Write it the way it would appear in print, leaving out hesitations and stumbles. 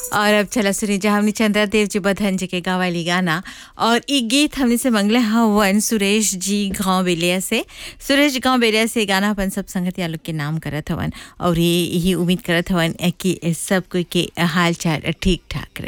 और अब चला सुनी जा हमने चंद्रा देव जी बधन जी के गावाली गाना और ई गीत हमने से मंगले हवन सुरेश जी गांव बेलिया से। सुरेश गांव बेलिया से गाना अपन सब संगतिया लोग के नाम करत हवन और ये यही उम्मीद करत हवन कि सब कोई के हाल चाल ठीक ठाक रहे।